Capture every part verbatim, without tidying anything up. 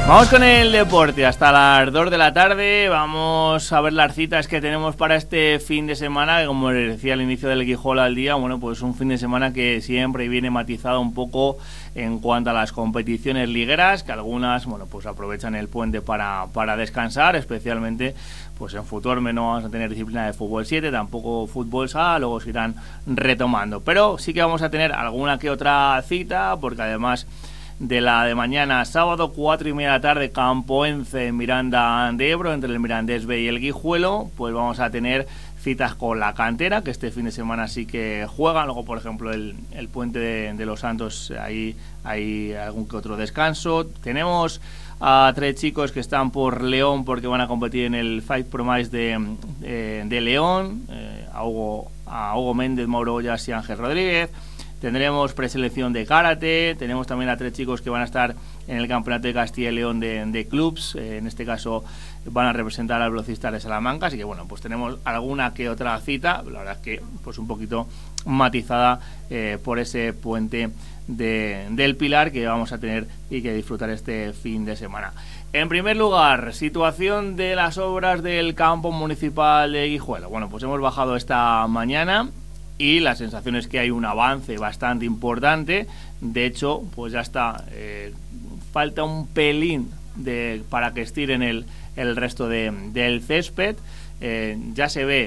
Vamos con el deporte hasta las dos de la tarde. Vamos a ver las citas que tenemos para este fin de semana, que como les decía al inicio del Guijuelo al día, bueno, pues un fin de semana que siempre viene matizado un poco en cuanto a las competiciones ligueras, que algunas, bueno, pues aprovechan el puente para, para descansar, especialmente pues en Futorme no vamos a tener disciplina de fútbol siete, tampoco fútbol sala, luego se irán retomando, pero sí que vamos a tener alguna que otra cita, porque además de la de mañana, sábado, cuatro y media de la tarde, Campoense, Miranda de Ebro, entre el Mirandés B y el Guijuelo, pues vamos a tener citas con la cantera, que este fin de semana sí que juegan. Luego, por ejemplo, el, el puente de, de los Santos, ahí hay algún que otro descanso. Tenemos a tres chicos que están por León porque van a competir en el Fight Promise de, de, de León, eh, a, Hugo, a Hugo Méndez, Mauro Ollas y Ángel Rodríguez. Tendremos preselección de karate, tenemos también a tres chicos que van a estar en el Campeonato de Castilla y León de, de clubs, eh, en este caso van a representar al velocistas de Salamanca, así que bueno, pues tenemos alguna que otra cita, la verdad es que pues un poquito matizada eh, por ese puente de, del Pilar que vamos a tener y que disfrutar este fin de semana. En primer lugar, situación de las obras del campo municipal de Guijuelo. Bueno, pues hemos bajado esta mañana y la sensación es que hay un avance bastante importante. De hecho, pues ya está, eh, falta un pelín de, para que estiren el, el resto de, del césped. Eh, ya se ve,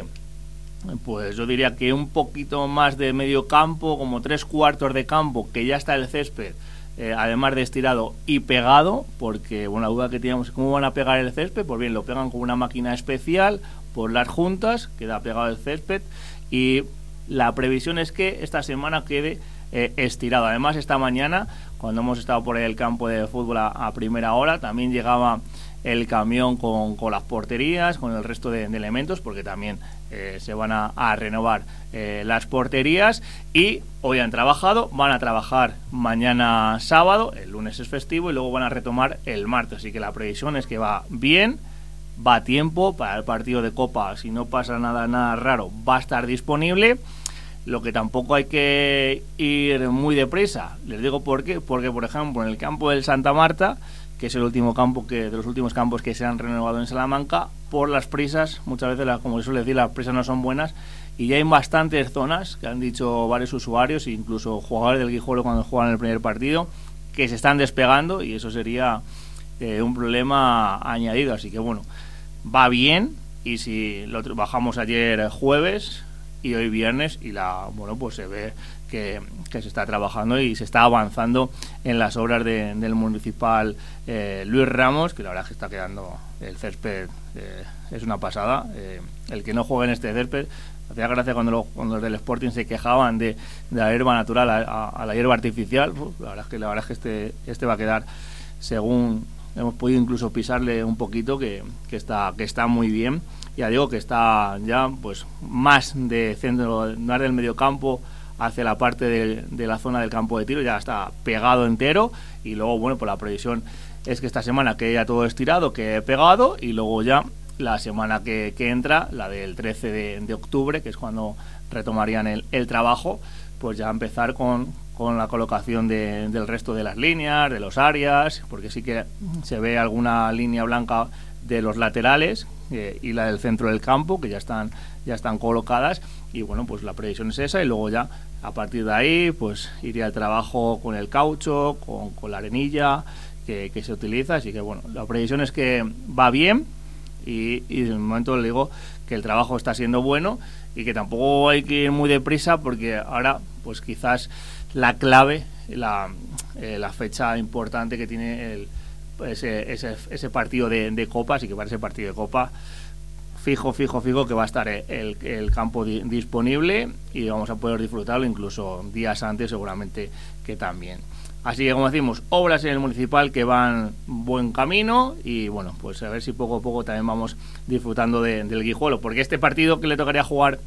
pues yo diría que un poquito más de medio campo, como tres cuartos de campo, que ya está el césped, eh, además de estirado y pegado, porque bueno, la duda que teníamos es cómo van a pegar el césped. Pues bien, lo pegan con una máquina especial por las juntas, queda pegado el césped, y la previsión es que esta semana quede eh, estirado. Además, esta mañana, cuando hemos estado por el campo de fútbol a, a primera hora, también llegaba el camión con, con las porterías, con el resto de, de elementos, porque también eh, se van a, a renovar eh, las porterías. Y hoy han trabajado, van a trabajar mañana sábado, el lunes es festivo, y luego van a retomar el martes. Así que la previsión es que va bien, va a tiempo para el partido de Copa. Si no pasa nada, nada raro, va a estar disponible. Lo que tampoco hay que ir muy deprisa. Les digo por qué. Porque, por ejemplo, en el campo del Santa Marta, que es el último campo que de los últimos campos que se han renovado en Salamanca, por las prisas, muchas veces, la, como se suele decir, las prisas no son buenas, y ya hay bastantes zonas que han dicho varios usuarios, incluso jugadores del Guijuelo cuando juegan el primer partido, que se están despegando, y eso sería eh, un problema añadido. Así que bueno, va bien, y si lo bajamos ayer jueves y hoy viernes, y la bueno pues se ve que, que se está trabajando y se está avanzando en las obras de, del municipal eh, Luis Ramos, que la verdad es que está quedando el césped, eh, es una pasada. Eh, el que no juegue en este césped, hacía gracia cuando, lo, cuando los del Sporting se quejaban de, de la hierba natural a, a, a la hierba artificial. Uf, la verdad es que la verdad es que este, este va a quedar, según hemos podido incluso pisarle un poquito, que, que está que está muy bien. Ya digo que está ya pues más de centro, más del mediocampo hacia la parte de, de la zona del campo de tiro, ya está pegado entero. Y luego bueno, pues la previsión es que esta semana quede ya todo estirado, quede pegado, y luego ya la semana que, que entra, la del trece de, de octubre, que es cuando retomarían el, el trabajo, pues ya empezar con, con la colocación de, del resto de las líneas, de los áreas, porque sí que se ve alguna línea blanca de los laterales eh, y la del centro del campo, que ya están ya están colocadas. Y bueno, pues la previsión es esa, y luego ya a partir de ahí pues iría el trabajo con el caucho, con, con la arenilla que, que se utiliza. Así que bueno, la previsión es que va bien, y, y de momento le digo que el trabajo está siendo bueno, y que tampoco hay que ir muy deprisa, porque ahora pues quizás la clave, la, eh, la fecha importante que tiene el Ese, ese, ese partido de, de Copa. Así que para ese partido de Copa fijo, fijo, fijo que va a estar el, el campo di, disponible, y vamos a poder disfrutarlo incluso días antes seguramente que también. Así que, como decimos, obras en el municipal que van buen camino, y bueno, pues a ver si poco a poco también vamos disfrutando de, del Guijuelo, porque este partido que le tocaría jugar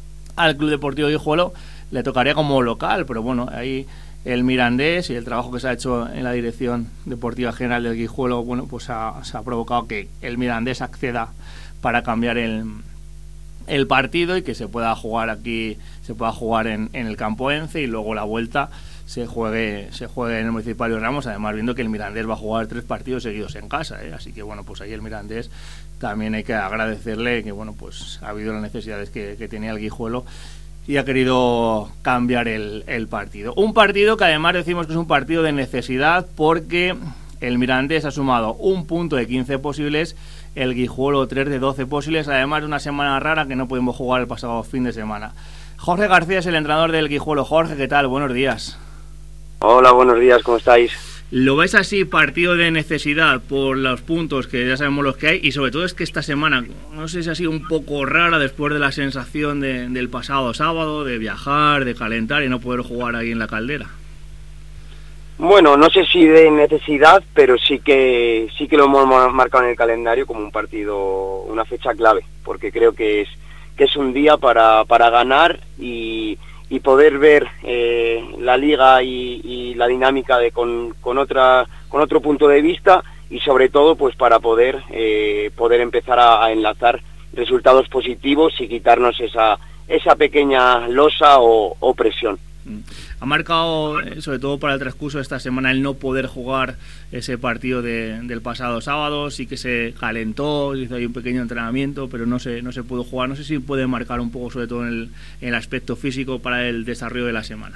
al Club Deportivo Guijuelo le tocaría como local, pero bueno, ahí el Mirandés y el trabajo que se ha hecho en la Dirección Deportiva General del Guijuelo, bueno, pues ha, se ha provocado que el Mirandés acceda para cambiar el, el partido, y que se pueda jugar aquí, se pueda jugar en, en el Campoense, y luego la vuelta se juegue se juegue en el Municipal Ramos, además viendo que el Mirandés va a jugar tres partidos seguidos en casa, ¿eh? Así que bueno, pues ahí el Mirandés también hay que agradecerle que bueno, pues ha habido las necesidades que, que tenía el Guijuelo y ha querido cambiar el, el partido. Un partido que además decimos que es un partido de necesidad porque el Mirandés ha sumado un punto de quince posibles, el Guijuelo tres de doce posibles, además de una semana rara que no pudimos jugar el pasado fin de semana. Jorge García es el entrenador del Guijuelo. Jorge, ¿qué tal? Buenos días. Hola, buenos días, ¿cómo estáis? ¿Lo ves así, partido de necesidad por los puntos que ya sabemos los que hay? Y sobre todo es que esta semana, no sé si ha sido un poco rara después de la sensación de, del pasado sábado, de viajar, de calentar y no poder jugar ahí en la Caldera. Bueno, no sé si de necesidad, pero sí que sí que lo hemos marcado en el calendario como un partido, una fecha clave, porque creo que es que es un día para, para ganar y, y poder ver eh, la liga y, y la dinámica de con, con otra con otro punto de vista y sobre todo pues para poder eh, poder empezar a, a enlazar resultados positivos y quitarnos esa esa pequeña losa o, o presión. Ha marcado, sobre todo para el transcurso de esta semana, el no poder jugar ese partido de, del pasado sábado. Sí que se calentó, hizo ahí un pequeño entrenamiento, pero no se, no se pudo jugar. No sé si puede marcar un poco, sobre todo en el, en el aspecto físico, para el desarrollo de la semana.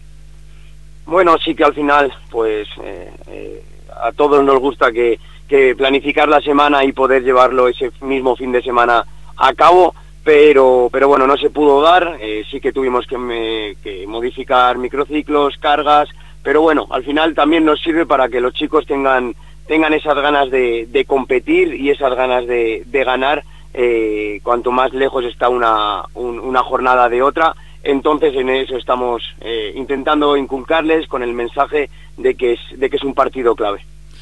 Bueno, sí que al final, pues eh, eh, a todos nos gusta que, que planificar la semana y poder llevarlo ese mismo fin de semana a cabo. Pero, pero bueno, no se pudo dar, eh, sí que tuvimos que, me, que modificar microciclos, cargas, pero bueno, al final también nos sirve para que los chicos tengan, tengan esas ganas de, de competir y esas ganas de, de ganar, eh, cuanto más lejos está una, un, una jornada de otra. Entonces en eso estamos eh, intentando inculcarles con el mensaje de que es, de que es un partido clave.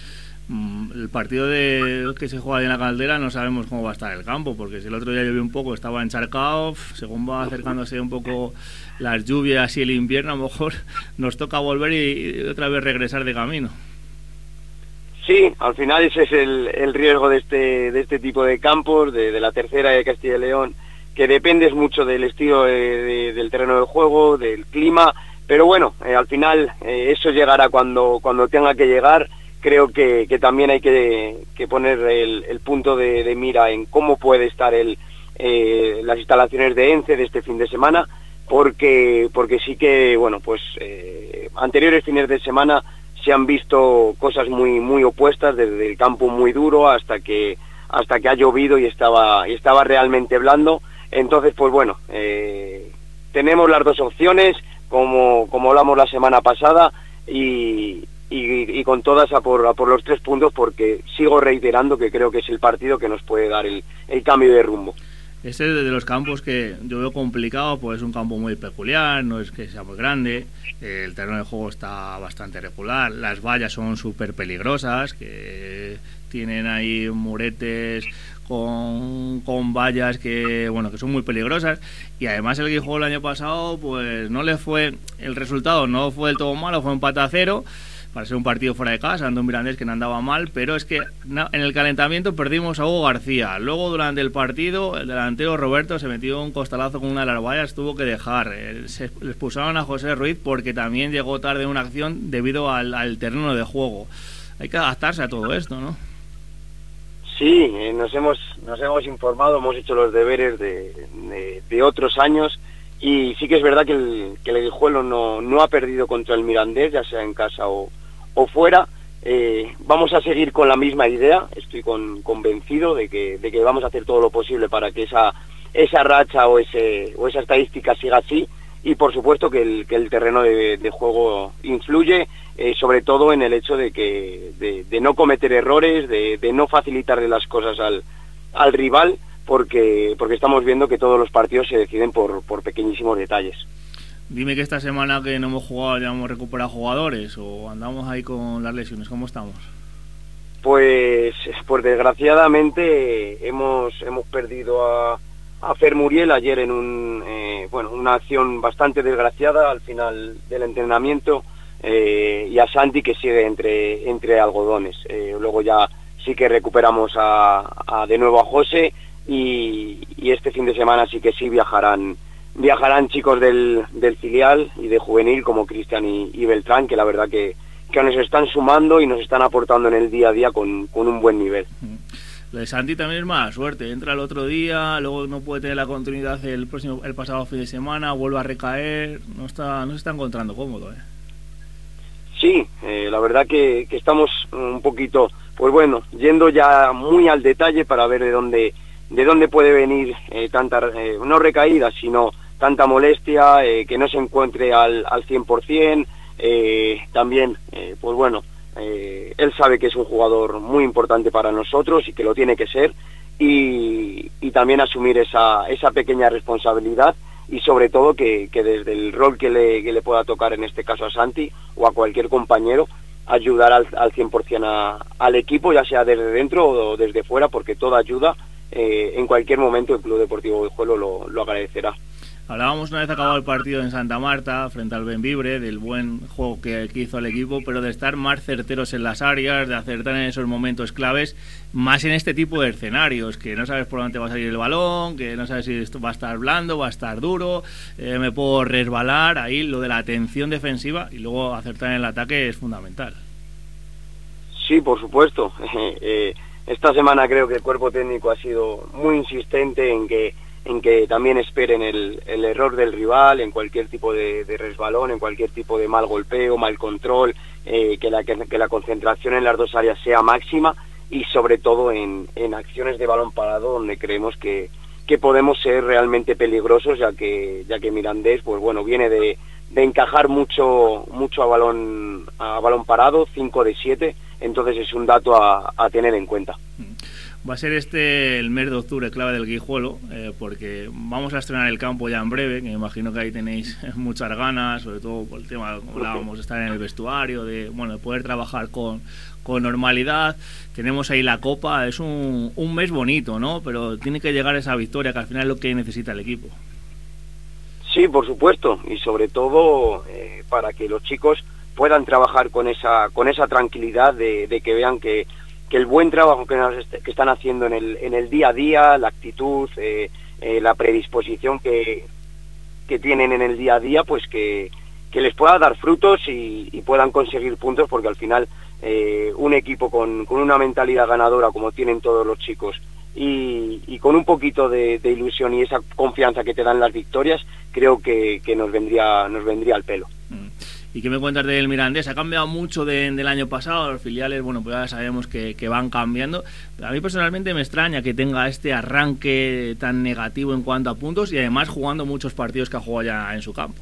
El partido de que se juega en la Caldera no sabemos cómo va a estar el campo, porque si el otro día llovió un poco, estaba encharcado, según va acercándose un poco las lluvias y el invierno, a lo mejor nos toca volver y, y otra vez regresar de camino. Sí, al final ese es el, el riesgo de este de este tipo de campos, de, de la tercera de Castilla y León, que dependes mucho del estilo de, de, del terreno del juego, del clima, pero bueno, eh, al final eh, eso llegará cuando, cuando tenga que llegar. Creo que, que también hay que, que poner el, el punto de, de mira en cómo puede estar el, eh, las instalaciones de ENCE de este fin de semana, porque porque sí que, bueno, pues eh, anteriores fines de semana se han visto cosas muy muy opuestas, desde el campo muy duro hasta que hasta que ha llovido y estaba y estaba realmente blando. Entonces, pues bueno, eh, tenemos las dos opciones, como, como hablamos la semana pasada, y Y, y con todas a por, a por los tres puntos, porque sigo reiterando que creo que es el partido que nos puede dar el, el cambio de rumbo. Este es de los campos que yo veo complicado, pues es un campo muy peculiar, no es que sea muy grande, el terreno de juego está bastante regular, las vallas son súper peligrosas, que tienen ahí muretes con, con vallas que bueno que son muy peligrosas, y además el Guijuelo el año pasado pues no le fue, el resultado no fue del todo malo, fue empate a cero, para ser un partido fuera de casa, ante un Mirandés que no andaba mal, pero es que en el calentamiento perdimos a Hugo García. Luego, durante el partido, el delantero Roberto se metió un costalazo con una de las vallas, tuvo que dejar. Se le expulsaron a José Ruiz porque también llegó tarde una acción debido al, al terreno de juego. Hay que adaptarse a todo esto, ¿no? Sí, eh, nos hemos nos hemos informado, hemos hecho los deberes de, de, de otros años. Y sí que es verdad que el, que el Guijuelo no, no ha perdido contra el Mirandés, ya sea en casa o, o fuera. Eh, vamos a seguir con la misma idea, estoy con, convencido de que, de que vamos a hacer todo lo posible para que esa, esa racha o, ese, o esa estadística siga así, y por supuesto que el, que el terreno de, de juego influye, eh, sobre todo en el hecho de, que, de, de no cometer errores, de, de no facilitarle las cosas al, al rival, porque porque estamos viendo que todos los partidos se deciden por, por pequeñísimos detalles. Dime que esta semana que no hemos jugado ya hemos recuperado jugadores, o andamos ahí con las lesiones, ¿cómo estamos? Pues pues desgraciadamente hemos hemos perdido a, a Fer Muriel ayer en un eh, bueno una acción bastante desgraciada al final del entrenamiento, eh, y a Santi, que sigue entre entre algodones. Eh, luego ya sí que recuperamos a, a de nuevo a José, y, y este fin de semana sí que sí viajarán viajarán chicos del, del filial y de juvenil como Cristian y, y Beltrán, que la verdad que, que nos están sumando y nos están aportando en el día a día con, con un buen nivel. Lo de Santi también es mala suerte, entra el otro día, luego no puede tener la continuidad el próximo el pasado fin de semana, vuelve a recaer, no está no se está encontrando cómodo, ¿eh? Sí, eh, la verdad que, que estamos un poquito, pues bueno, yendo ya muy al detalle para ver de dónde de dónde puede venir eh, tanta, eh, no recaída, sino tanta molestia, eh, que no se encuentre al, al cien por ciento, eh, también, eh, pues bueno, Eh, él sabe que es un jugador muy importante para nosotros y que lo tiene que ser, y, y también asumir esa, esa pequeña responsabilidad, y sobre todo que, que desde el rol que le, que le pueda tocar en este caso a Santi o a cualquier compañero, ayudar al, al cien por ciento a, al equipo, ya sea desde dentro o desde fuera, porque toda ayuda eh, en cualquier momento el Club Deportivo Guijuelo lo, lo agradecerá. Hablábamos una vez acabado el partido en Santa Marta frente al Bembibre del buen juego que, que hizo el equipo, pero de estar más certeros en las áreas, de acertar en esos momentos claves, más en este tipo de escenarios, que no sabes por dónde va a salir el balón, que no sabes si esto va a estar blando, va a estar duro, eh, me puedo resbalar. Ahí lo de la atención defensiva y luego acertar en el ataque es fundamental. Sí, por supuesto. eh, esta semana creo que el cuerpo técnico ha sido muy insistente en que en que también esperen el, el error del rival en cualquier tipo de, de resbalón, en cualquier tipo de mal golpeo, mal control, eh, que, la, que, que la concentración en las dos áreas sea máxima, y sobre todo en, en acciones de balón parado, donde creemos que, que podemos ser realmente peligrosos, ya que ya que Mirandés, pues bueno, viene de, de encajar mucho mucho a balón a balón parado, cinco de siete, entonces es un dato a, a tener en cuenta. Va a ser este el mes de octubre clave del Guijuelo, eh, porque vamos a estrenar el campo ya en breve, que me imagino que ahí tenéis muchas ganas, sobre todo por el tema, como hablábamos, de estar en el vestuario, de bueno de poder trabajar con, con normalidad. Tenemos ahí la Copa, es un, un mes bonito, ¿no? Pero tiene que llegar esa victoria, que al final es lo que necesita el equipo. Sí, por supuesto, y sobre todo eh, para que los chicos puedan trabajar con esa con esa tranquilidad de, de que vean que que el buen trabajo que, nos est- que están haciendo en el, en el día a día, la actitud, eh, eh, la predisposición que, que tienen en el día a día, pues que, que les pueda dar frutos y, y puedan conseguir puntos, porque al final eh, un equipo con, con una mentalidad ganadora como tienen todos los chicos, y, y con un poquito de, de ilusión y esa confianza que te dan las victorias, creo que, que nos vendría nos vendría al pelo. Mm. ¿Y qué me cuentas del Mirandés? Ha cambiado mucho de, del año pasado, los filiales, bueno, pues ya sabemos que, que van cambiando. A mí personalmente me extraña que tenga este arranque tan negativo en cuanto a puntos, y además jugando muchos partidos que ha jugado ya en su campo.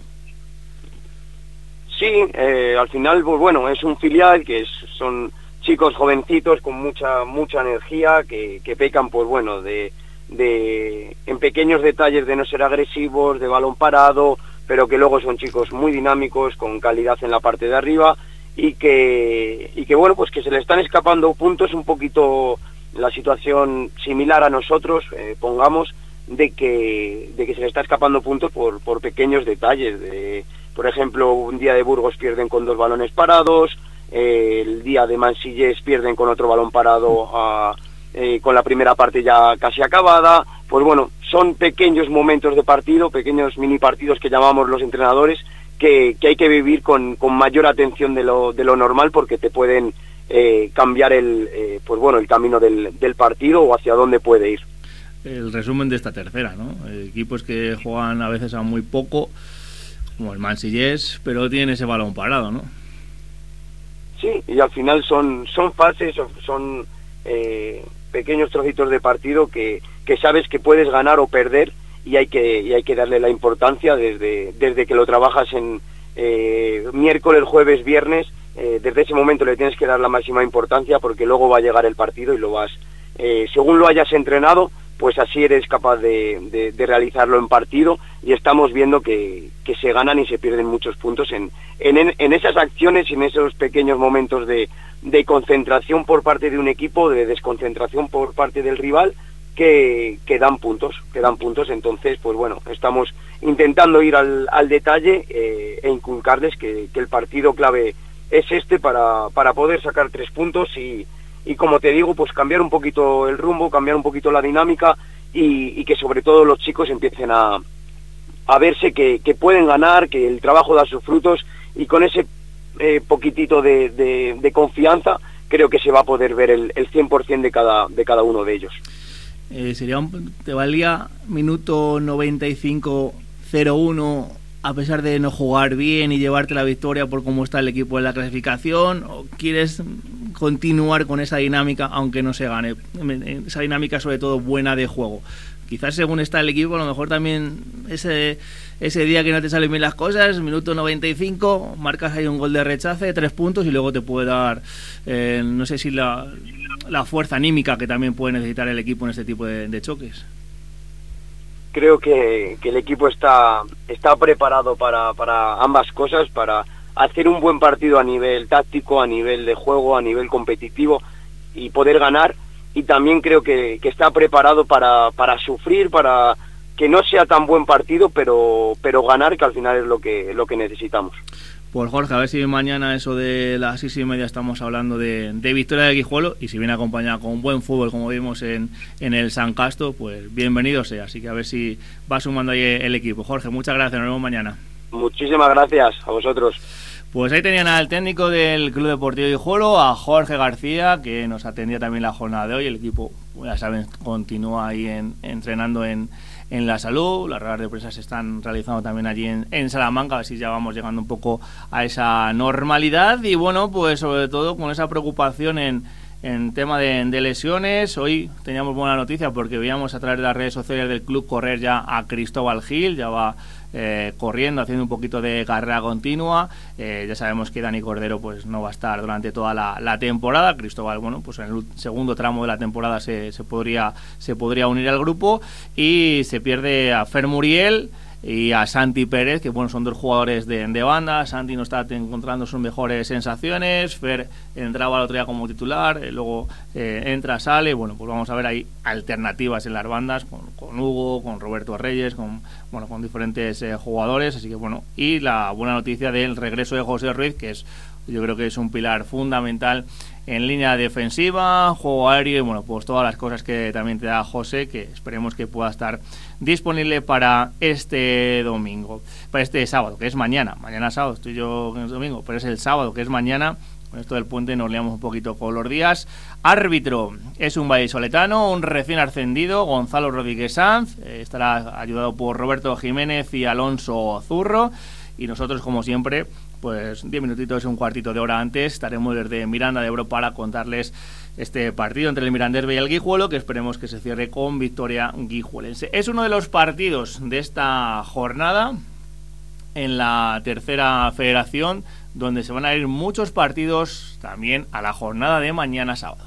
Sí, eh, al final, pues bueno, es un filial que es, son chicos jovencitos con mucha mucha energía, que, que pecan, pues bueno, de, de en pequeños detalles de no ser agresivos, de balón parado, pero que luego son chicos muy dinámicos, con calidad en la parte de arriba, y que y que bueno, pues que se le están escapando puntos, un poquito la situación similar a nosotros, eh, pongamos, de que de que se le está escapando puntos por por pequeños detalles. De, por ejemplo, un día de Burgos pierden con dos balones parados, eh, el día de Mansillés pierden con otro balón parado a, eh, con la primera parte ya casi acabada. Pues bueno, son pequeños momentos de partido, pequeños mini partidos que llamamos los entrenadores, que, que hay que vivir con, con mayor atención de lo, de lo normal, porque te pueden eh, cambiar el eh, pues bueno el camino del, del partido o hacia dónde puede ir. El resumen de esta tercera, ¿no? Equipos que juegan a veces a muy poco, como el Mansillés, pero tienen ese balón parado, ¿no? Sí, y al final son, son fases, son, son eh, pequeños trocitos de partido que, que sabes que puedes ganar o perder, y hay que y hay que darle la importancia desde, desde que lo trabajas en eh, miércoles, jueves, viernes. Eh, desde ese momento le tienes que dar la máxima importancia, porque luego va a llegar el partido y lo vas, eh, según lo hayas entrenado, pues así eres capaz de, de, de realizarlo en partido, y estamos viendo que, que se ganan y se pierden muchos puntos en, en, en esas acciones y en esos pequeños momentos de, de concentración por parte de un equipo, de desconcentración por parte del rival, que, que dan puntos, que dan puntos. Entonces, pues bueno, estamos intentando ir al, al detalle eh, e inculcarles que, que el partido clave es este para, para poder sacar tres puntos y, y como te digo, pues cambiar un poquito el rumbo, cambiar un poquito la dinámica, y, y que sobre todo los chicos empiecen a, a verse que, que pueden ganar, que el trabajo da sus frutos, y con ese eh, poquitito de, de, de confianza creo que se va a poder ver el, el cien por ciento de cada, de cada uno de ellos. Eh, sería un, ¿Te valía minuto noventa y cinco cero uno a pesar de no jugar bien y llevarte la victoria por cómo está el equipo en la clasificación, o quieres continuar con esa dinámica aunque no se gane, esa dinámica sobre todo buena de juego? Quizás según está el equipo, a lo mejor también ese ese día que no te salen bien las cosas, minuto noventa y cinco, marcas ahí un gol de rechace, tres puntos, y luego te puede dar, eh, no sé si la, la fuerza anímica que también puede necesitar el equipo en este tipo de, de choques. Creo que, que el equipo está, está preparado para, para ambas cosas, para hacer un buen partido a nivel táctico, a nivel de juego, a nivel competitivo, y poder ganar. Y también creo que, que está preparado para, para sufrir, para que no sea tan buen partido, pero pero ganar, que al final es lo que lo que necesitamos. Pues Jorge, a ver si mañana eso de las seis y media estamos hablando de, de victoria de Guijuelo, y si viene acompañada con buen fútbol como vimos en, en el San Casto, pues bienvenido sea. Así que a ver si va sumando ahí el equipo. Jorge, muchas gracias, nos vemos mañana. Muchísimas gracias a vosotros. Pues ahí tenían al técnico del Club Deportivo Guijuelo, a Jorge García, que nos atendía también la jornada de hoy. El equipo, ya saben, continúa ahí en, entrenando en, en La Salud. Las ruedas de prensa se están realizando también allí en, en Salamanca, a ver si ya vamos llegando un poco a esa normalidad. Y bueno, pues sobre todo con esa preocupación en, en tema de, de lesiones. Hoy teníamos buena noticia porque veíamos a través de las redes sociales del club correr ya a Cristóbal Gil, ya va Eh, corriendo, haciendo un poquito de carrera continua. Eh, ya sabemos que Dani Cordero pues no va a estar durante toda la, la temporada. Cristóbal, bueno, pues en el segundo tramo de la temporada se, se podría se podría unir al grupo, y se pierde a Fer Muriel y a Santi Pérez, que bueno, son dos jugadores de, de banda. Santi no está encontrando sus mejores sensaciones, Fer entraba el otro día como titular, eh, luego eh, entra, sale. Bueno, pues vamos a ver ahí alternativas en las bandas con, con Hugo, con Roberto Reyes, con bueno con diferentes eh, jugadores. Así que bueno, y la buena noticia del regreso de José Ruiz, que es, yo creo que es un pilar fundamental en línea defensiva, juego aéreo, y bueno, pues todas las cosas que también te da José, que esperemos que pueda estar disponible para este domingo, para este sábado, que es mañana. Mañana sábado, estoy yo en el domingo, pero es el sábado, que es mañana. Con esto del puente nos liamos un poquito con los días. Árbitro es un vallisoletano, un recién ascendido, Gonzalo Rodríguez Sanz. Eh, estará ayudado por Roberto Jiménez y Alonso Zurro. Y nosotros, como siempre, pues diez minutitos, un cuartito de hora antes, estaremos desde Miranda de Ebro para contarles este partido entre el Mirandés B y el Guijuelo, que esperemos que se cierre con victoria guijuelense. Es uno de los partidos de esta jornada en la tercera federación, donde se van a ir muchos partidos también a la jornada de mañana sábado.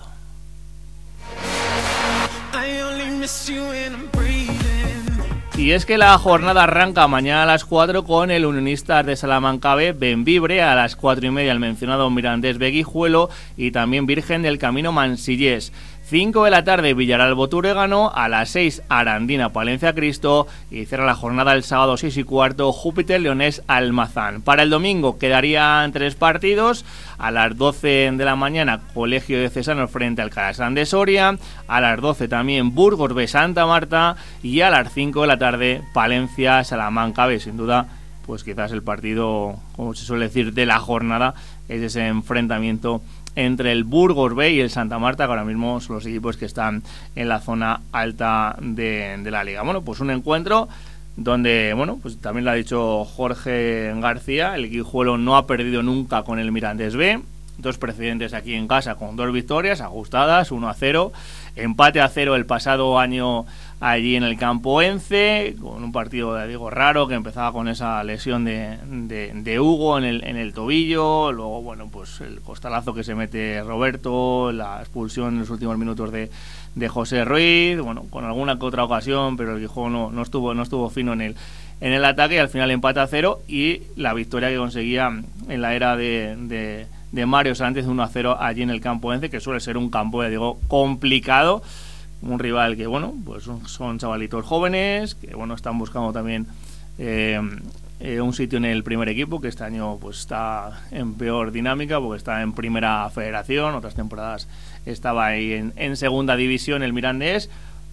Y es que la jornada arranca mañana a las cuatro con el Unionistas de Salamanca B, Benvibre, a las cuatro y media el mencionado Mirandés B Guijuelo, y también Virgen del Camino Mansillés. cinco de la tarde Villaral Botúregano, a las seis Arandina Palencia Cristo, y cierra la jornada el sábado seis y cuarto Júpiter Leonés Almazán. Para el domingo quedarían tres partidos: a las doce de la mañana Colegio Diocesano frente al Carasán de Soria, a las doce también Burgos B Santa Marta, y a las cinco de la tarde Palencia Salamanca B. Sin duda, pues quizás el partido, como se suele decir, de la jornada es ese enfrentamiento entre el Burgos B y el Santa Marta, que ahora mismo son los equipos que están en la zona alta de, de la liga. Bueno, pues un encuentro donde, bueno, pues también lo ha dicho Jorge García, el Guijuelo no ha perdido nunca con el Mirandés B, dos precedentes aquí en casa con dos victorias ajustadas, uno a cero, empate a cero el pasado año allí en el campo Ence, con un partido, digo, raro, que empezaba con esa lesión de, de, de Hugo en el, en el tobillo, luego, bueno, pues el costalazo que se mete Roberto, la expulsión en los últimos minutos de, de José Ruiz, bueno, con alguna que otra ocasión, pero el Guijuelo no, no estuvo no estuvo fino en el en el ataque, y al final empate a cero, y la victoria que conseguía en la era de, de, de Mario Sánchez, uno a cero allí en el campo Ence, que suele ser un campo, ya digo, complicado. Un rival que, bueno, pues son, son chavalitos jóvenes que, bueno, están buscando también eh, eh, un sitio en el primer equipo, que este año pues está en peor dinámica porque está en primera federación. Otras temporadas estaba ahí en, en segunda división el Mirandés,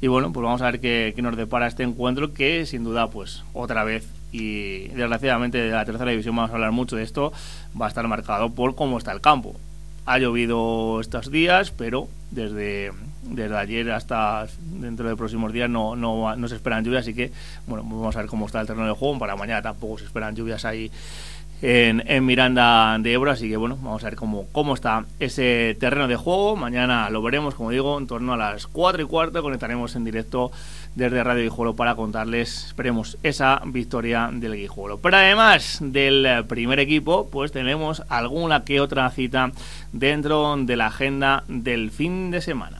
y bueno, pues vamos a ver qué, qué nos depara este encuentro, que sin duda pues otra vez, y desgraciadamente de la tercera división vamos a hablar mucho de esto, va a estar marcado por cómo está el campo. Ha llovido estos días, pero desde, desde ayer hasta dentro de próximos días no, no, no se esperan lluvias, así que bueno, vamos a ver cómo está el terreno de juego. Para mañana tampoco se esperan lluvias ahí en, en Miranda de Ebro, así que bueno, vamos a ver cómo, cómo está ese terreno de juego. Mañana lo veremos, como digo, en torno a las cuatro y cuarto conectaremos en directo desde Radio Guijuelo para contarles, esperemos, esa victoria del Guijuelo. Pero además del primer equipo, pues tenemos alguna que otra cita dentro de la agenda del fin de semana.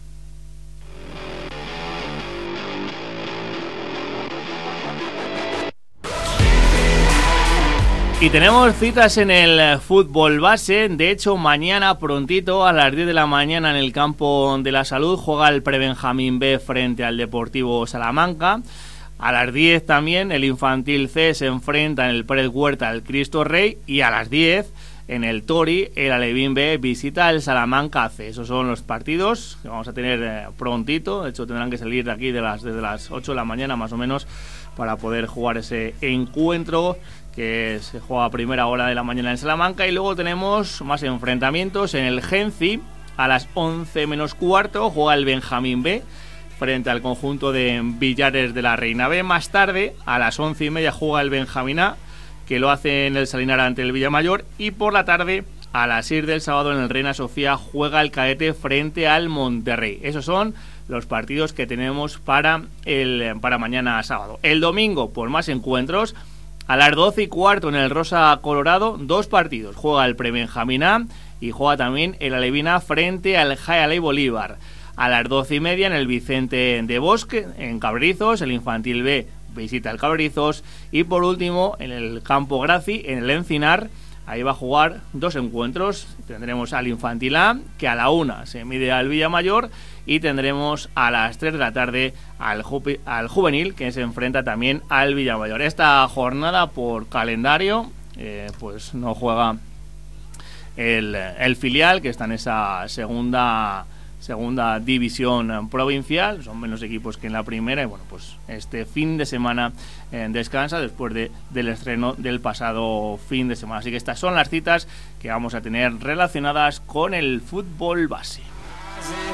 Y tenemos citas en el fútbol base. De hecho, mañana prontito a las diez de la mañana en el campo de la Salud juega el Prebenjamín B frente al Deportivo Salamanca. A las diez también el Infantil C se enfrenta en el Pérez Huerta al Cristo Rey. Y a las diez en el Tori el Alevín B visita el Salamanca C. Esos son los partidos que vamos a tener eh, prontito. De hecho, tendrán que salir de aquí de las, desde las ocho de la mañana más o menos para poder jugar ese encuentro que se juega a primera hora de la mañana en Salamanca. Y luego tenemos más enfrentamientos en el Genci. A las once menos cuarto juega el Benjamín B frente al conjunto de Villares de la Reina B. Más tarde, a las once y media juega el Benjamín A, que lo hace en el Salinar ante el Villamayor. Y por la tarde, a las seis del sábado en el Reina Sofía, juega el Caete frente al Monterrey. Esos son los partidos que tenemos para, el, para mañana sábado. El domingo, por más encuentros, a las doce y cuarto en el Rosa Colorado, dos partidos. Juega el Prebenjamín A y juega también el Alevín A frente al Jayaley Bolívar. A las doce y media en el Vicente de Bosque, en Cabrizos, el Infantil B visita el Cabrizos. Y por último, en el Campo Graci, en el Encinar, ahí va a jugar dos encuentros. Tendremos al Infantil A, que a la una se mide al Villamayor, y tendremos a las tres de la tarde al, ju- al Juvenil, que se enfrenta también al Villamayor. Esta jornada, por calendario, eh, pues no juega el, el filial, que está en esa segunda segunda división provincial. Son menos equipos que en la primera, y bueno, pues este fin de semana eh, descansa después de, del estreno del pasado fin de semana. Así que estas son las citas que vamos a tener relacionadas con el fútbol base.